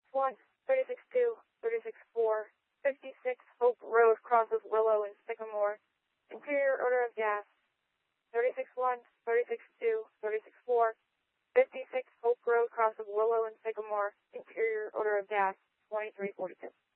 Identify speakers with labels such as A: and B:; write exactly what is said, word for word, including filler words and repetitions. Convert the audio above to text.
A: one, thirty-six two, thirty-six four, fifty-six Hope Road crosses Willow and Sycamore. Interior order of gas. thirty-six one, thirty-six two, thirty-six four, fifty-six Hope Road crosses Willow and Sycamore. Interior order of gas. twenty-three forty-two.